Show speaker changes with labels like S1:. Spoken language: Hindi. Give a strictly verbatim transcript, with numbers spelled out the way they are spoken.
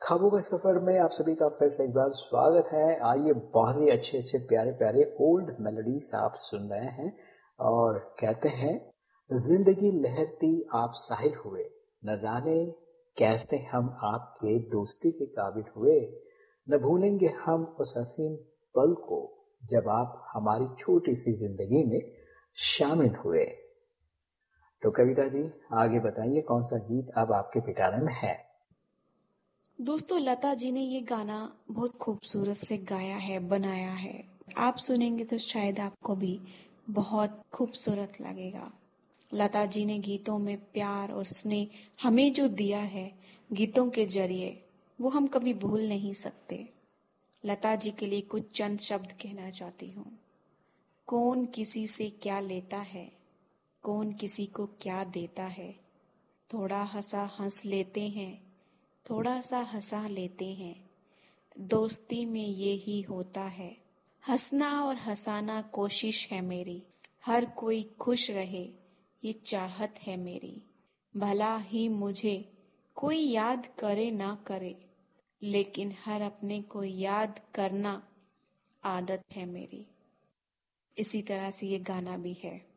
S1: ख्वाबों के सफर में आप सभी का फिर से एक बार स्वागत है। आइए, बहुत ही अच्छे अच्छे प्यारे प्यारे ओल्ड मेलोडीज आप सुन रहे हैं और कहते हैं, जिंदगी लहरती आप साहिल हुए, न जाने कैसे हम आपके दोस्ती के काबिल हुए, न भूलेंगे हम उस हसीन पल को जब आप हमारी छोटी सी जिंदगी में शामिल हुए। तो कविता जी, आगे बताइए कौन सा गीत अब आपके पिटारे में है।
S2: दोस्तों, लता जी ने ये गाना बहुत खूबसूरत से गाया है, बनाया है। आप सुनेंगे तो शायद आपको भी बहुत खूबसूरत लगेगा। लता जी ने गीतों में प्यार और स्नेह हमें जो दिया है गीतों के जरिए, वो हम कभी भूल नहीं सकते। लता जी के लिए कुछ चंद शब्द कहना चाहती हूँ। कौन किसी से क्या लेता है, कौन किसी को क्या देता है, थोड़ा हंसा हंस लेते हैं, थोड़ा सा हंसा लेते हैं, दोस्ती में ये ही होता है, हंसना और हंसाना कोशिश है मेरी, हर कोई खुश रहे ये चाहत है मेरी, भला ही मुझे कोई याद करे ना करे, लेकिन हर अपने को याद करना आदत है मेरी। इसी तरह से ये गाना भी है।